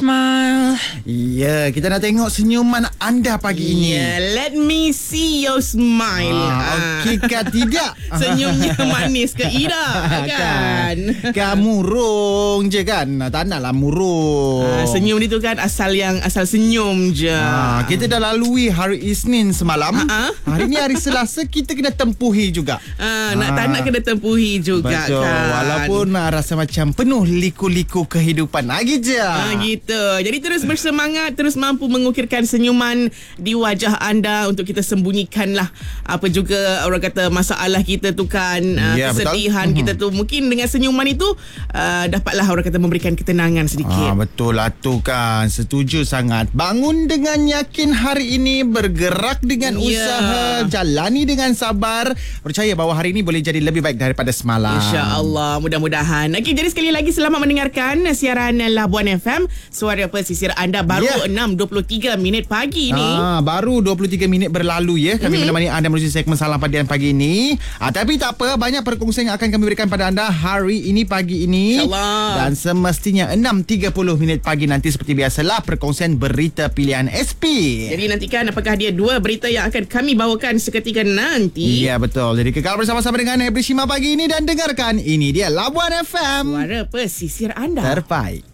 Smile. Ya, kita nak tengok senyuman anda pagi ini. Let me see your smile. Okey ke tidak? Senyumnya manis ke tidak? Kan? Kan murung je kan? Tak naklah murung. Senyum ni tu kan asal senyum je. Kita dah lalui hari Isnin semalam. Hari ni hari Selasa kita kena tempuhi juga. Tak nak kena tempuhi juga. Betul. Kan? Walaupun rasa macam penuh liku-liku kehidupan lagi je. Gitu. Jadi terus bersemangat, terus mampu mengukirkan senyuman di wajah anda untuk kita sembunyikanlah apa juga orang kata masalah kita tu kan, kesedihan kita tu. Mungkin dengan senyuman itu dapatlah orang kata memberikan ketenangan sedikit. Betul lah tu kan. Setuju sangat. Bangun dengan yakin hari ini, bergerak dengan usaha, jalani dengan sabar. Percaya bahawa hari ini boleh jadi lebih baik daripada semalam. InsyaAllah, mudah-mudahan. Okey, jadi sekali lagi selamat mendengarkan siaran Labuan FM. Suara pesisir anda baru 6.23 minit pagi ni. Baru 23 minit berlalu ya. Kami menemani anda menuju segmen Salam Padian pagi ini. Tapi tak apa, banyak perkongsian yang akan kami berikan pada anda hari ini pagi ini. InsyaAllah. Dan semestinya 6.30 minit pagi nanti seperti biasalah perkongsian berita pilihan SP. Jadi nantikan apakah dia dua berita yang akan kami bawakan seketika nanti. Ya, betul. Jadi kekal bersama-sama dengan Hebri Shima pagi ini dan dengarkan ini dia Labuan FM. Suara pesisir anda. Terbaik.